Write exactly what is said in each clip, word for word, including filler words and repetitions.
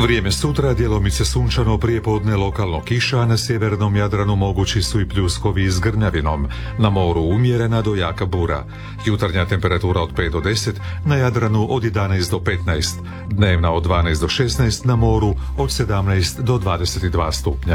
Vrijeme sutra, djelomice sunčano, prijepodne lokalno kiša, a na sjevernom Jadranu mogući su i pljuskovi s grmljavinom. Na moru umjerena do jaka bura. Jutarnja temperatura od pet do deset, na Jadranu od jedanaest do petnaest. Dnevna od dvanaest do šesnaest, na moru od sedamnaest do dvadeset dva stupnja.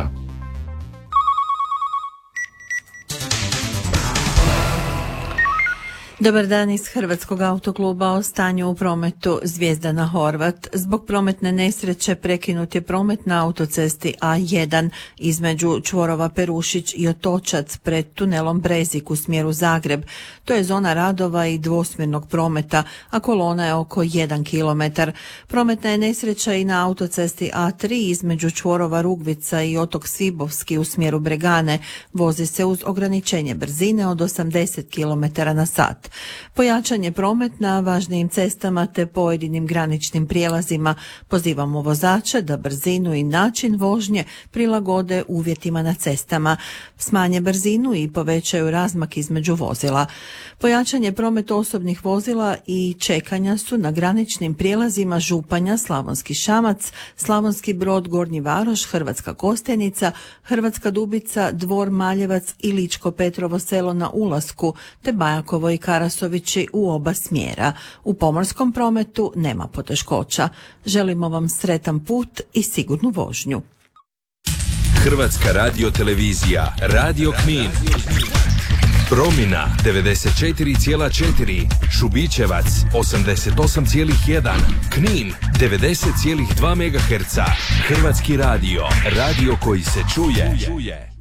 Dobar dan iz Hrvatskog autokluba. O stanju u prometu. Zvijezdana Horvat. Zbog prometne nesreće prekinut je promet na autocesti A jedan između čvorova Perušić i Otočac pred tunelom Brezik u smjeru Zagreb. To je zona radova i dvosmjernog prometa, a kolona je oko jedan kilometar. Prometna je nesreća i na autocesti A tri između čvorova Rugvica i Otok Svibovski u smjeru Bregane. Vozi se uz ograničenje brzine od osamdeset kilometara na sat. Pojačan je promet na važnijim cestama te pojedinim graničnim prijelazima. Pozivamo vozače da brzinu i način vožnje prilagode uvjetima na cestama, smanje brzinu i povećaju razmak između vozila. Pojačan je promet osobnih vozila i čekanja su na graničnim prijelazima Županja, Slavonski Šamac, Slavonski Brod, Gornji Varoš, Hrvatska Kostajnica, Hrvatska Dubica, Dvor Maljevac i Ličko Petrovo Selo na ulasku, te Bajakovo i Karasovići u oba smjera. U pomorskom prometu nema poteškoća. Želimo vam sretan put i sigurnu vožnju. Hrvatska radiotelevizija, Radio Knin. Promina devedeset četiri zarez četiri, Šubićevac osamdeset osam zarez jedan, Knin devedeset zarez dva megaherca. Hrvatski radio, radio koji se čuje.